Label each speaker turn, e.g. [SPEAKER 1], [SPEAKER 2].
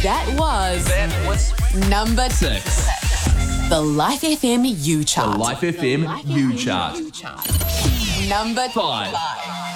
[SPEAKER 1] That was number 6. The Life FM U chart.
[SPEAKER 2] The Life FM U chart.
[SPEAKER 1] Number
[SPEAKER 2] 5.